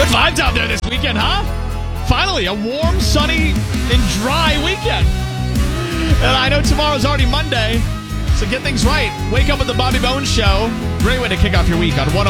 vibes out there this weekend, huh? Finally, a warm, sunny, and dry weekend. And I know tomorrow's already Monday, so get things right. Wake up with the Bobby Bones Show. Great way to kick off your week on 101.